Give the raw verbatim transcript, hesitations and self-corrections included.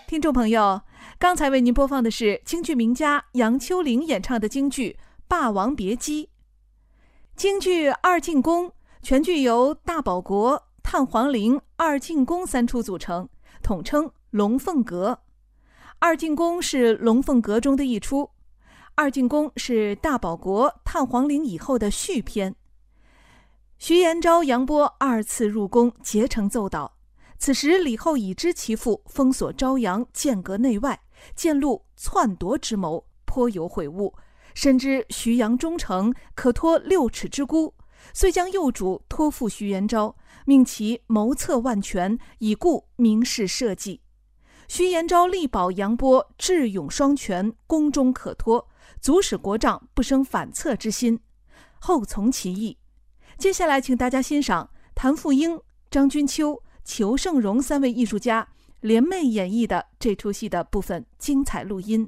听众朋友，刚才为您播放的是京剧名家杨秋玲演唱的京剧《霸王别姬》。京剧二进宫全剧由大保国、探黄陵、二进宫三出组成，统称龙凤阁。二进宫是龙凤阁中的一出，二进宫是大保国、探黄陵以后的续篇。徐延昭、杨波二次入宫，结成奏导。此时李后已知其父封锁昭阳，间隔内外，见露篡夺之谋，颇有悔悟，深知徐阳忠诚，可托六尺之孤，遂将幼主托付徐延昭，命其谋策万全，以顾明示社稷。徐延昭力保杨波智勇双全，宫中可托，足使国丈不生反侧之心，后从其意。接下来请大家欣赏谭富英、张君秋、裘盛戎三位艺术家联袂演绎的这出戏的部分精彩录音。